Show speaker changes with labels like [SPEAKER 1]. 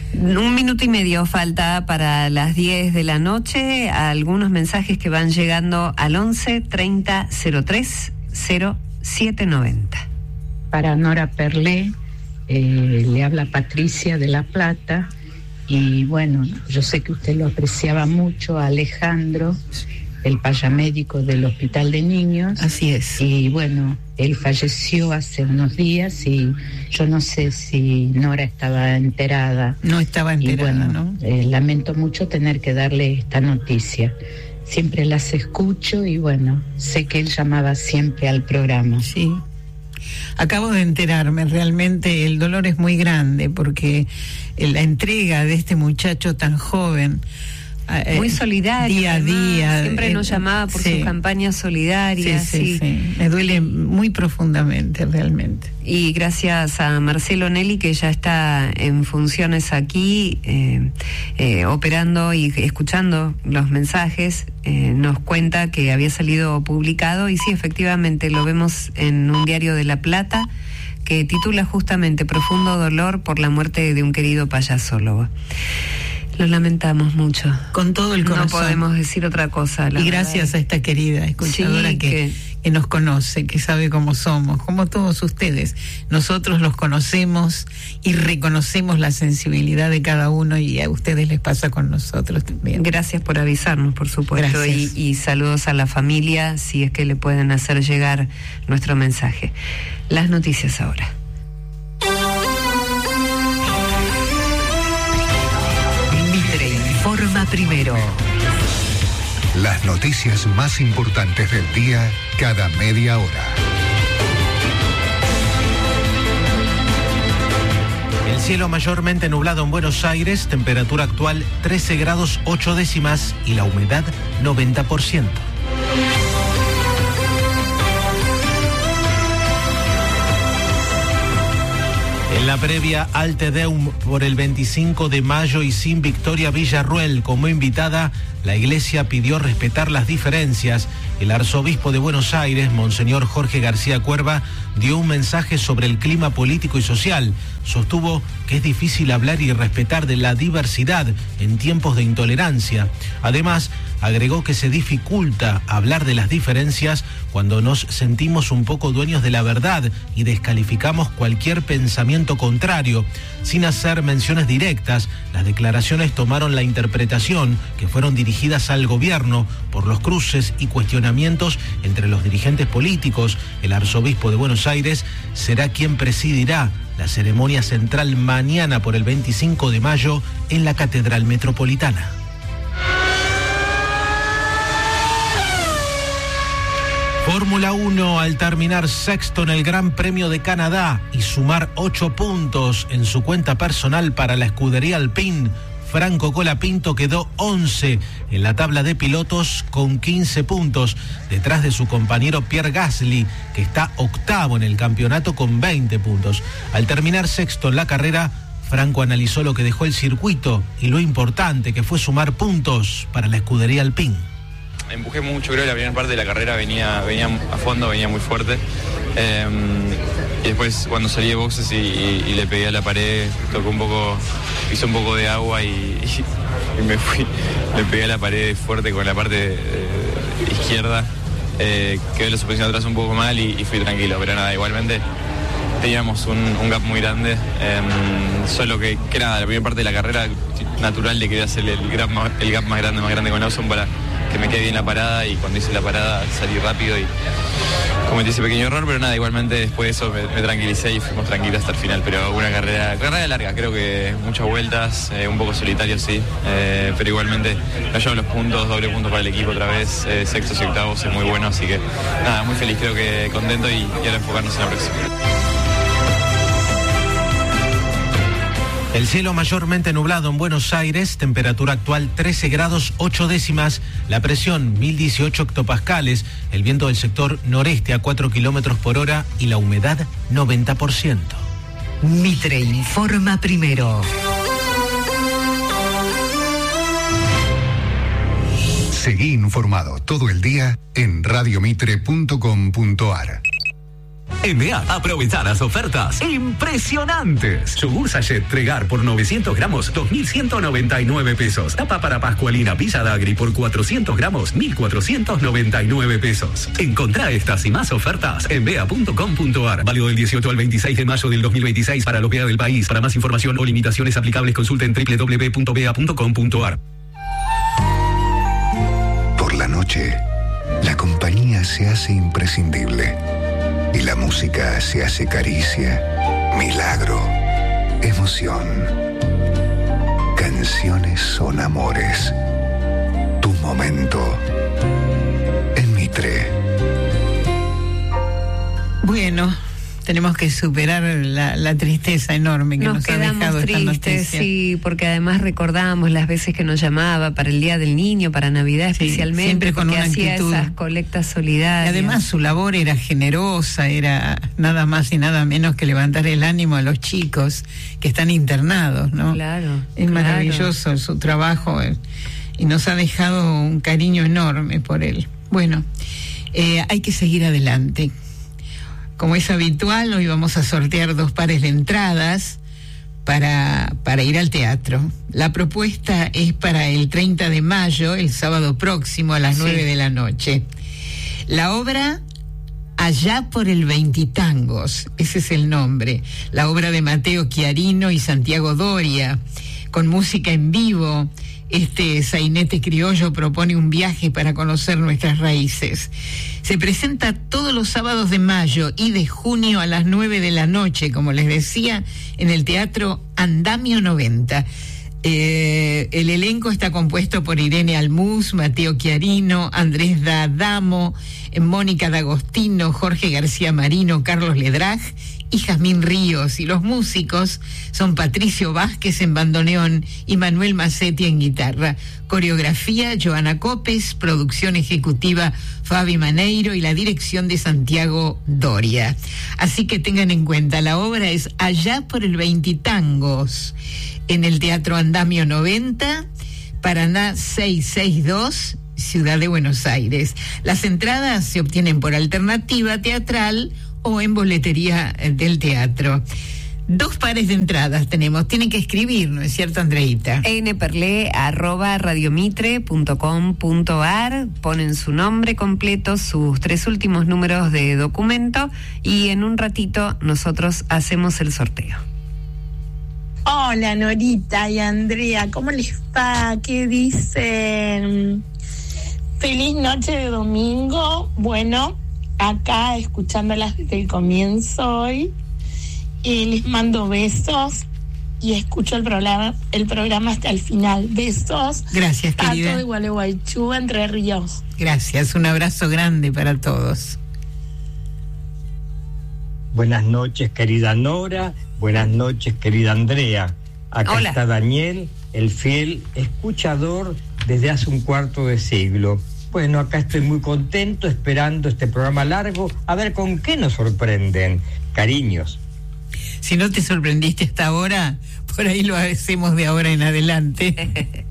[SPEAKER 1] Un minuto y medio falta para las 10 de la noche. Algunos mensajes que van llegando al 11 30 03 0790.
[SPEAKER 2] Para Nora Perlé, le habla Patricia de La Plata. Y bueno, yo sé que usted lo apreciaba mucho, a Alejandro, el payamédico del Hospital de Niños.
[SPEAKER 3] Así es.
[SPEAKER 2] Y bueno, él falleció hace unos días y yo no sé si Nora estaba enterada.
[SPEAKER 3] No estaba enterada,
[SPEAKER 2] y bueno,
[SPEAKER 3] ¿no?
[SPEAKER 2] Lamento mucho tener que darle esta noticia. Siempre las escucho y bueno, sé que él llamaba siempre al programa.
[SPEAKER 3] Sí. Acabo de enterarme, realmente el dolor es muy grande porque la entrega de este muchacho tan joven,
[SPEAKER 1] muy solidario,
[SPEAKER 3] día a día,
[SPEAKER 1] siempre nos llamaba por sus campañas solidarias.
[SPEAKER 3] Sí. Me duele muy profundamente, realmente.
[SPEAKER 1] Y gracias a Marcelo Nelly, que ya está en funciones aquí, operando y escuchando los mensajes, nos cuenta que había salido publicado, y sí, efectivamente, lo vemos en un diario de La Plata, que titula justamente Profundo dolor por la muerte de un querido payasólogo. Lo lamentamos mucho.
[SPEAKER 3] Con todo el corazón.
[SPEAKER 1] No podemos decir otra cosa.
[SPEAKER 3] Y gracias a esta querida escuchadora que nos conoce, que sabe cómo somos, como todos ustedes. Nosotros los conocemos y reconocemos la sensibilidad de cada uno, y a ustedes les pasa con nosotros también.
[SPEAKER 1] Gracias por avisarnos, por supuesto. Y saludos a la familia, si es que le pueden hacer llegar nuestro mensaje. Las noticias ahora.
[SPEAKER 4] Informa primero. Las noticias más importantes del día cada media hora.
[SPEAKER 5] El cielo mayormente nublado en Buenos Aires, temperatura actual 13 grados 8 décimas y la humedad 90%. En la previa al Te Deum por el 25 de mayo y sin Victoria Villarruel como invitada, la Iglesia pidió respetar las diferencias. El arzobispo de Buenos Aires, Monseñor Jorge García Cuerva, dio un mensaje sobre el clima político y social. Sostuvo que es difícil hablar y respetar de la diversidad en tiempos de intolerancia. Además, agregó que se dificulta hablar de las diferencias cuando nos sentimos un poco dueños de la verdad y descalificamos cualquier pensamiento contrario. Sin hacer menciones directas, las declaraciones tomaron la interpretación que fueron dirigidas al gobierno por los cruces y cuestionamientos entre los dirigentes políticos. El arzobispo de Buenos Aires será quien presidirá la ceremonia central mañana por el 25 de mayo en la Catedral Metropolitana. Fórmula 1, al terminar sexto en el Gran Premio de Canadá y sumar 8 puntos en su cuenta personal para la escudería Alpine, Franco Colapinto quedó 11 en la tabla de pilotos con 15 puntos, detrás de su compañero Pierre Gasly, que está octavo en el campeonato con 20 puntos. Al terminar sexto en la carrera, Franco analizó lo que dejó el circuito y lo importante que fue sumar puntos para la escudería Alpine.
[SPEAKER 6] Empujé mucho, creo que la primera parte de la carrera venía a fondo, venía muy fuerte. Y después cuando salí de boxes y le pegué a la pared, tocó un poco, hizo un poco de agua y me fui, le pegué a la pared fuerte con la parte izquierda. Quedé la suspensión atrás un poco mal y fui tranquilo, pero nada, igualmente teníamos un gap muy grande. Solo que nada, la primera parte de la carrera natural le quería hacer el gap más grande con Lawson para que me quede bien la parada, y cuando hice la parada salí rápido y cometí ese pequeño error, pero nada, igualmente después de eso me tranquilicé y fuimos tranquilos hasta el final. Pero una carrera larga, creo que muchas vueltas, un poco solitario sí, pero igualmente nos llevan los puntos, doble punto para el equipo otra vez, sextos y octavos es muy bueno, así que nada, muy feliz, creo que contento y ahora enfocarnos en la próxima.
[SPEAKER 5] El cielo mayormente nublado en Buenos Aires, temperatura actual 13 grados 8 décimas, la presión 1018 hectopascales, el viento del sector noreste a 4 kilómetros por hora y la humedad 90%.
[SPEAKER 4] Mitre informa primero. Seguí informado todo el día en radiomitre.com.ar.
[SPEAKER 7] En BEA, aprovecha las ofertas impresionantes. Yogur sachet Tregar por 900 gramos, 2.199 pesos. Tapa para Pascualina Villa Dagri por 400 gramos, 1.499 pesos. Encontrá estas y más ofertas en bea.com.ar. Válido del 18 al 26 de mayo del 2026 para los BEA del país. Para más información o limitaciones aplicables, consulten www.bea.com.ar.
[SPEAKER 4] Por la noche, la compañía se hace imprescindible y la música se hace caricia, milagro, emoción. Canciones son amores. Tu momento en Mitre.
[SPEAKER 3] Bueno, tenemos que superar la tristeza enorme que nos ha dejado esta noticia.
[SPEAKER 1] Sí, porque además recordábamos las veces que nos llamaba para el Día del Niño, para Navidad especialmente,
[SPEAKER 3] siempre con una
[SPEAKER 1] hacía
[SPEAKER 3] actitud.
[SPEAKER 1] esas colectas solidarias.
[SPEAKER 3] Y además su labor era generosa, era nada más y nada menos que levantar el ánimo a los chicos que están internados, ¿no?
[SPEAKER 1] Claro.
[SPEAKER 3] Es maravilloso su trabajo y nos ha dejado un cariño enorme por él. Bueno, hay que seguir adelante. Como es habitual, hoy vamos a sortear 2 pares de entradas para ir al teatro. La propuesta es para el 30 de mayo, el sábado próximo, a las 9 de la noche. La obra Allá por el Veintitangos, ese es el nombre. La obra de Mateo Chiarino y Santiago Doria, con música en vivo. Este sainete criollo propone un viaje para conocer nuestras raíces. Se presenta todos los sábados de mayo y de junio a las 9 de la noche, como les decía, en el Teatro Andamio 90. El elenco está compuesto por Irene Almuz, Mateo Chiarino, Andrés D'Adamo, Mónica D'Agostino, Jorge García Marino, Carlos Ledrag y Jazmín Ríos. Y los músicos son Patricio Vázquez en bandoneón y Manuel Macetti en guitarra. Coreografía, Joana Copes, producción ejecutiva, Fabi Maneiro, y la dirección de Santiago Doria. Así que tengan en cuenta, la obra es Allá por el Veintitangos, en el Teatro Andamio 90, Paraná 662, Ciudad de Buenos Aires. Las entradas se obtienen por alternativa teatral o en boletería del teatro. 2 pares de entradas tenemos. Tienen que escribir, ¿no es cierto, Andreita?
[SPEAKER 1] nperle@radiomitre.com.ar, ponen su nombre completo, sus 3 últimos números de documento y en un ratito nosotros hacemos el sorteo.
[SPEAKER 8] Hola Norita y Andrea, ¿cómo les va? ¿Qué dicen? Feliz noche de domingo. Bueno, acá escuchándolas desde el comienzo hoy. Les mando besos y escucho el programa hasta el final. Besos.
[SPEAKER 3] Gracias, querida.
[SPEAKER 8] Tato de Gualeguaychú, Entre Ríos.
[SPEAKER 3] Gracias, un abrazo grande para todos.
[SPEAKER 9] Buenas noches, querida Nora. Buenas noches, querida Andrea. Acá
[SPEAKER 1] Hola.
[SPEAKER 9] está Daniel, el fiel escuchador desde hace un cuarto de siglo. Bueno, acá estoy muy contento esperando este programa largo, a ver con qué nos sorprenden. Cariños.
[SPEAKER 3] Si no te sorprendiste hasta ahora, por ahí lo hacemos de ahora en adelante.